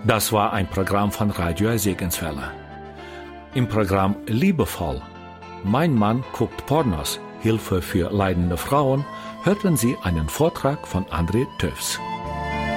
Das war ein Programm von Radio Segenswelle. Im Programm Liebevoll, Mein Mann guckt Pornos, Hilfe für leidende Frauen, hörten Sie einen Vortrag von André Töfs.